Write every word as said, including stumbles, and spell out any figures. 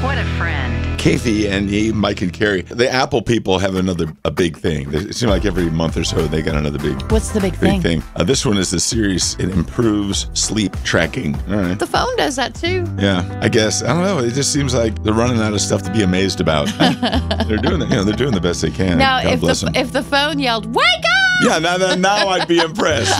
What a friend. Kathy and he, Mike and Carrie, the Apple people have another a big thing. It seems like every month or so they got another big. What's the big, big thing? thing. Uh, this one is the series. It improves sleep tracking. All right. The phone does that too. Yeah, I guess. I don't know. It just seems like they're running out of stuff to be amazed about. they're doing the, you know, they're doing the best they can. Now, God if bless the them. if the phone yelled, "Wake up!" Yeah, now, now I'd be impressed.